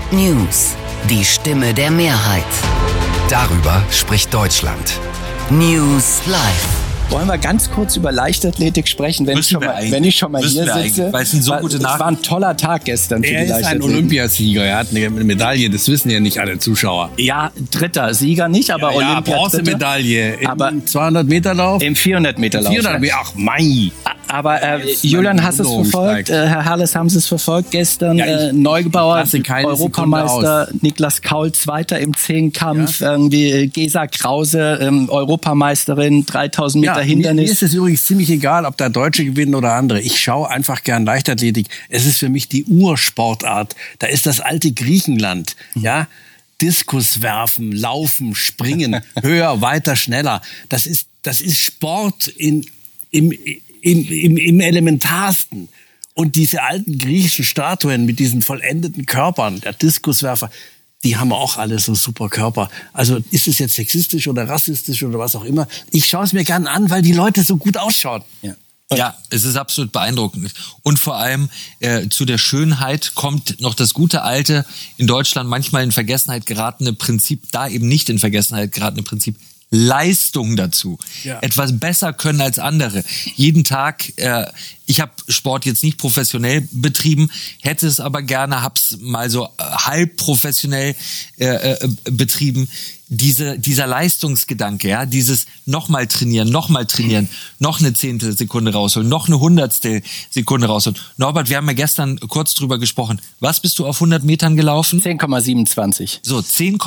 News. Die Stimme der Mehrheit. Darüber spricht Deutschland. News Live. Wollen wir ganz kurz über Leichtathletik sprechen, wenn ich schon mal hier sitze? Weil es sind so gute Es war ein toller Tag gestern für die Er ist ein Leichtathletik. Olympiasieger, er hat eine Medaille, das wissen ja nicht alle Zuschauer. Ja, dritter Sieger nicht, aber Ja, Olympia Bronzemedaille im Aber 200-Meter-Lauf. im 400-Meter-Lauf. 400 Meter, ach mein. Aber Julian, hast du es verfolgt? Herr Herles, haben Sie es verfolgt? Gestern Neugebauer, lasse keine Europameister, Niklas Kaul, Zweiter im Zehnkampf, irgendwie Gesa Krause, Europameisterin, 3000 Meter Hindernis. Mir ist es übrigens ziemlich egal, ob da Deutsche gewinnen oder andere. Ich schaue einfach gern Leichtathletik. Es ist für mich die Ursportart. Da ist das alte Griechenland, ja. Diskus werfen, laufen, springen, höher, weiter, schneller. Das ist Sport im Elementarsten. Und diese alten griechischen Statuen mit diesen vollendeten Körpern, der Diskuswerfer, die haben auch alle so super Körper. Also ist es jetzt sexistisch oder rassistisch oder was auch immer. Ich schaue es mir gern an, weil die Leute so gut ausschauen. Ja, es ist absolut beeindruckend. Und vor allem zu der Schönheit kommt noch das gute alte, in Deutschland manchmal in Vergessenheit geratene Prinzip, da eben nicht in Vergessenheit geratene Prinzip, Leistung dazu. Ja. Etwas besser können als andere. Jeden Tag, ich habe Sport jetzt nicht professionell betrieben, hätte es aber gerne, hab's mal so halb professionell betrieben. Dieser Leistungsgedanke, ja, dieses nochmal trainieren, noch eine Zehntelsekunde rausholen, noch eine Hundertstelsekunde rausholen. Norbert, wir haben ja gestern kurz drüber gesprochen. Was bist du auf 100 Metern gelaufen? 10,27. So,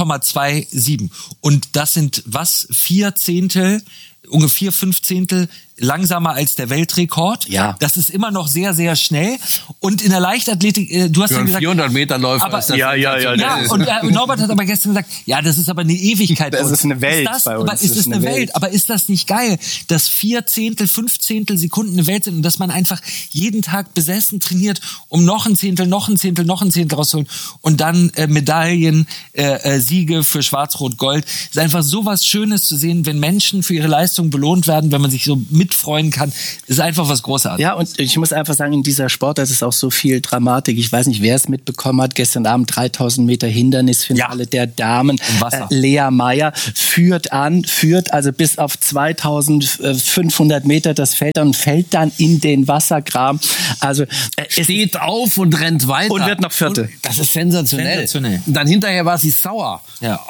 10,27. Und das sind was? 4 Zehntel, ungefähr 5 Zehntel langsamer als der Weltrekord. Ja. Das ist immer noch sehr, sehr schnell. Und in der Leichtathletik, du hast Für ja einen gesagt... 400-Meter-Läufer aber, ist das... Ja, und Norbert hat aber gestern gesagt, ja, das ist aber eine Ewigkeit. Das ist eine Welt bei uns. Aber ist es eine Welt? Aber ist das nicht geil, dass 4 Zehntel, 5 Zehntel Sekunden eine Welt sind und dass man einfach jeden Tag besessen trainiert, um noch ein Zehntel rauszuholen und dann Medaillen, Siege für Schwarz-Rot-Gold. Es ist einfach so was Schönes zu sehen, wenn Menschen für ihre Leistung belohnt werden, wenn man sich so mitfreuen kann. Das ist einfach was Großartiges. Ja, und ich muss einfach sagen, in dieser Sportart ist auch so viel Dramatik. Ich weiß nicht, wer es mitbekommen hat. Gestern Abend 3000 Meter Hindernisfinale der Damen. Im Wasser. Lea Meyer führt also bis auf 2500 Meter das Feld und fällt dann in den Wassergraben. Also Steht auf und rennt weiter. Und wird noch Vierte. Und das ist sensationell. Sensationell. Und dann hinterher war sie sauer. Ja.